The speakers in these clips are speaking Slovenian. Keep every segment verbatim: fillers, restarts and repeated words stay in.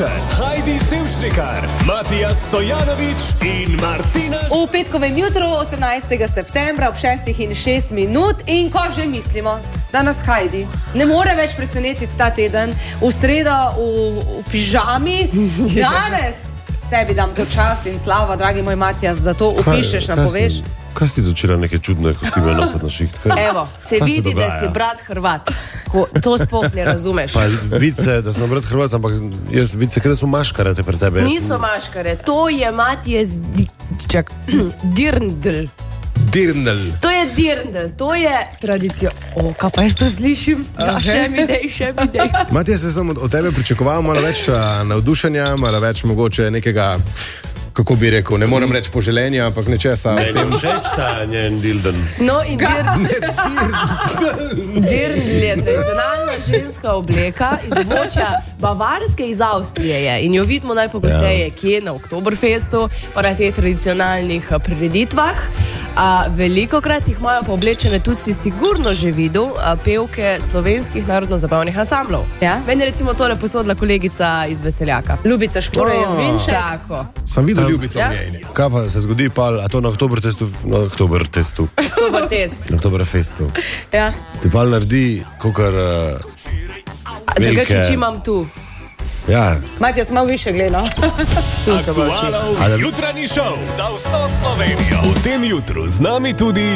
Kavčičar, Heidi Sevčnikar, Matija Stojanović in Martina. V petkovem jutru, osemnajstega septembra ob šestih in šest minut, in ko že mislimo, da nas Heidi ne more več presenetiti ta teden, v sredo v, v pižami, danes tebi dam to čast in slavo, dragi moj Matijas, da to upišeš, napoveš. Kaj si začela neke čudne kostime nositi na šiht? Kaj? Evo, se Kaj se vidi, dogaja? da si brat Hrvat. Ko, to sploh ne razumeš. Pa vice, da sem brat Hrvat, ampak jaz vice, kaj da so maškare te pre tebe? Jaz Niso sem- maškare, to je Matijas di, čak, dirndl. Dirndl. To je dirndl, to je tradicijo. O, kaj pa jaz to slišim? Ja, še mi dej, še mi dej. Matija, se sem od, od tebe pričakoval malo več a, navdušenja, malo več mogoče nekega, kako bi rekel, ne morem reči poželenja, ampak nečesa. Ne, ne všeč ta njen dilden. No in dirndl. Dirndl je tradicionalna ženska obleka iz območja Bavarske, iz Avstrije je. In jo vidimo najpogosteje ja. Kje? Na Oktoberfestu, pa na teh tradicionalnih a, prireditvah. A, velikokrat jih imajo pa oblečene, tudi si sigurno že videl, a, pevke slovenskih narodno-zabavnih ansamblov. Ja? Meni recimo tole posodila kolegica iz Veseljaka. Ljubica Špura je zvinček. Tako. Sem videl ljubico Ja. v njej. Kaj pa se zgodi, pa, a to na Oktoberfestu, na Oktoberfestu, Oktober test. na Oktoberfestu, Ja. ti pa naredi, kakor, uh, A drugače oči imam tu. ja, Matijas, malo više gledal. Tu so v oči. A da- Aktualov jutranji šov za vso Slovenijo. V tem jutru z nami tudi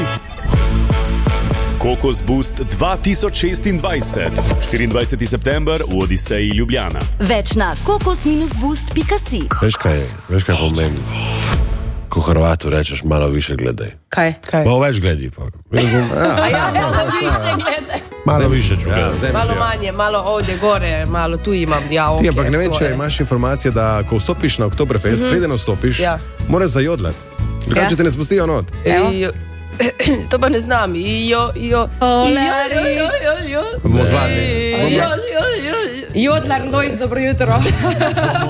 Kokos Boost dva tisoč šestindvajset, štiriindvajseti september v Odiseji Ljubljana. Več na kokos boost pika si. veš kaj, veš kaj pomeni? Ko Hrvatu rečeš, malo više gledaj. Kaj? Kaj? Malo več gledaj pa. Ja, Ja, malo više gledaj. malo više čujem. Ja, vzemi si Malo jo. manje, malo ovdje gore, malo tu imam. Ja, okay, Ti, ampak ne vem, če tvoje. imaš informacije, da ko vstopiš na Oktoberfest, mm -hmm. preden vstopiš, Ja. moraš zajodlati. Drugače Ja. te ne spustijo not. Evo. Jo, to pa ne znam. Jo, jo, Olari. jo, jo, jo, jo. Bomo zvali. Jo, jo, jo, jo. Jodlar Nojs, dobro jutro.